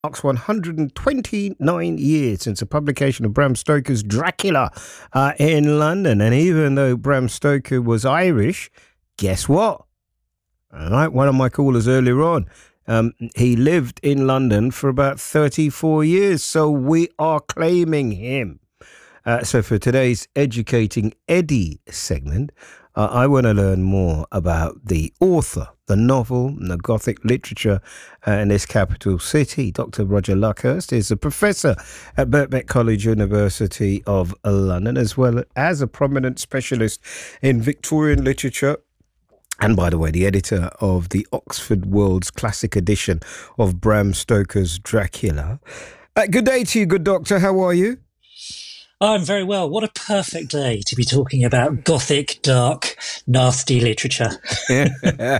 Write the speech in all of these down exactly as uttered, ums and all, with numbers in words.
Marks one hundred twenty-nine years since the publication of Bram Stoker's Dracula uh, in London. And even though Bram Stoker was Irish, guess what? All right, one of my callers earlier on, um, he lived in London for about thirty-four years, so we are claiming him. Uh, so for today's Educating Eddie segment, uh, I want to learn more about the author, the novel, and the Gothic literature uh, in this capital city. Doctor Roger Luckhurst is a professor at Birkbeck College, University of London, as well as a prominent specialist in Victorian literature. And by the way, the editor of the Oxford World's Classic edition of Bram Stoker's Dracula. Uh, good day to you, good doctor. How are you? I'm very well. What a perfect day to be talking about Gothic, dark, nasty literature. well,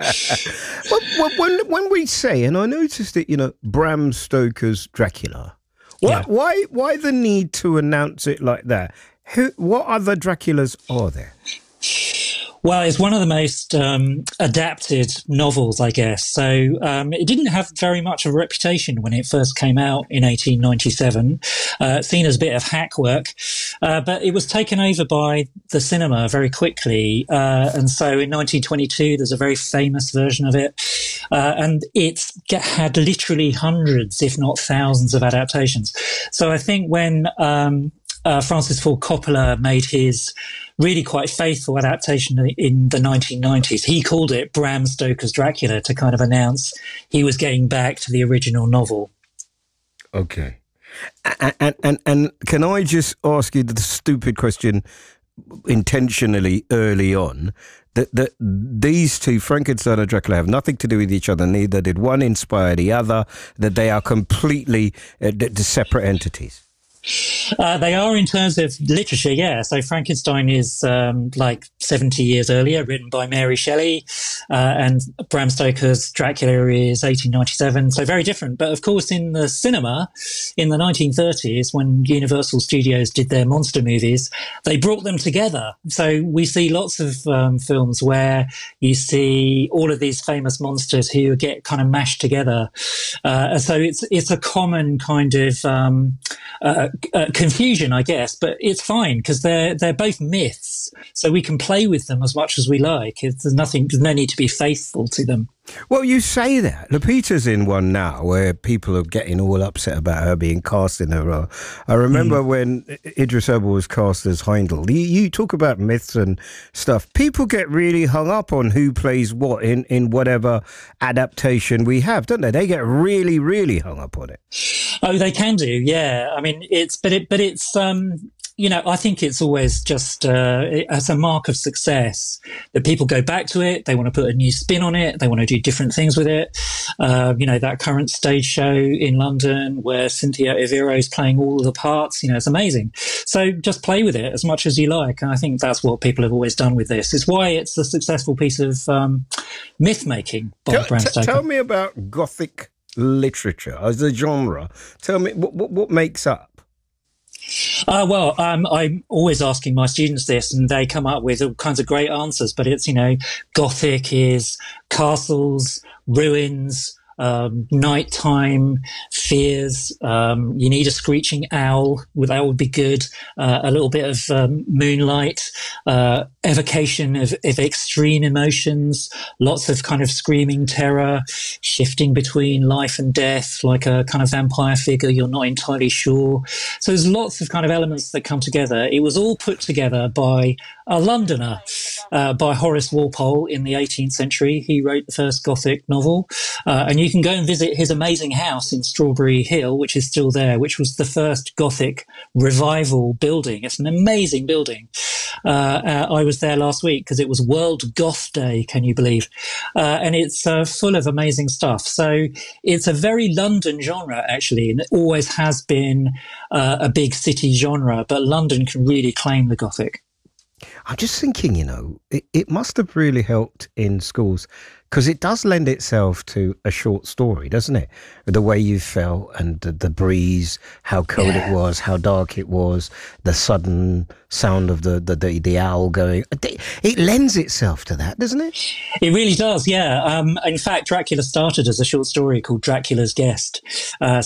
well, when, when we say, and I noticed that, you know, Bram Stoker's Dracula, why, yeah. why, why the need to announce it like that? Who, what other Draculas are there? Well, it's one of the most um, adapted novels, I guess. So um, it didn't have very much of a reputation when it first came out in eighteen ninety-seven, uh, seen as a bit of hack work. Uh, but it was taken over by the cinema very quickly. Uh, and so in nineteen twenty-two, there's a very famous version of it. Uh, and it's had literally hundreds, if not thousands, of adaptations. So I think when um, uh, Francis Ford Coppola made his really quite faithful adaptation in the nineteen nineties, he called it Bram Stoker's Dracula to kind of announce he was getting back to the original novel. Okay. And, and, and, and can I just ask you the stupid question intentionally early on, that, that these two, Frankenstein and Dracula, have nothing to do with each other, neither did one inspire the other, that they are completely uh, separate entities? Uh, they are in terms of literature, yeah. So Frankenstein is um, like seventy years earlier, written by Mary Shelley, uh, and Bram Stoker's Dracula is eighteen ninety-seven, so very different. But of course, in the cinema, in the nineteen thirties, when Universal Studios did their monster movies, they brought them together. So we see lots of um, films where you see all of these famous monsters who get kind of mashed together. Uh, so it's it's a common kind of um, uh, Uh, confusion, I guess, but it's fine because they're they're both myths, so we can play with them as much as we like. It's, there's nothing, there's no need to be faithful to them. Well, you say that. Lupita's in one now where people are getting all upset about her being cast in a role. I remember mm. when Idris Elba was cast as Heindel. You, you talk about myths and stuff. People get really hung up on who plays what in, in whatever adaptation we have, don't they? They get really, really hung up on it. Oh, they can do, yeah. I mean, it's, but it, but it's, um, you know, I think it's always just uh, as a mark of success that people go back to it. They want to put a new spin on it. They want to do different things with it. Uh, you know, that current stage show in London where Cynthia Evero is playing all of the parts, you know, it's amazing. So just play with it as much as you like. And I think that's what people have always done with this. It's why it's a successful piece of um, myth making by tell, Bram Stoker. T- tell me about Gothic literature as a genre. Tell me what, what, what makes up. Uh, well, um, I'm always asking my students this, and they come up with all kinds of great answers. But it's, you know, Gothic is castles, ruins, um, nighttime, fears. Um, you need a screeching owl. That would be good. Uh, a little bit of um, moonlight, uh, evocation of, of extreme emotions, lots of kind of screaming terror, shifting between life and death, like a kind of vampire figure. You're not entirely sure. So there's lots of kind of elements that come together. It was all put together by a Londoner, uh, by Horace Walpole in the eighteenth century. He wrote the first Gothic novel. Uh, and you can go and visit his amazing house in Strawberry Hill, which is still there, which was the first Gothic revival building. It's an amazing building. Uh, uh, I was there last week because it was World Goth Day, can you believe? Uh, and it's uh, full of amazing stuff. So it's a very London genre, actually, and it always has been uh, a big city genre, but London can really claim the Gothic. I'm just thinking, you know, it, it must have really helped in schools because it does lend itself to a short story, doesn't it? The way you felt and the, the breeze, how cold it Yeah. was, how dark it was, the sudden sound of the, the, the, the owl going. It it lends itself to that, doesn't it? It really does, yeah. Um, in fact, Dracula started as a short story called Dracula's Guest. Uh,